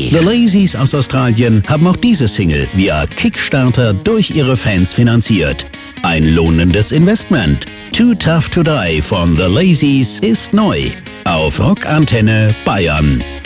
The Lazies aus Australien haben auch diese Single via Kickstarter durch ihre Fans finanziert. Ein lohnendes Investment. Too Tough to Die von The Lazies ist neu auf Rockantenne Bayern.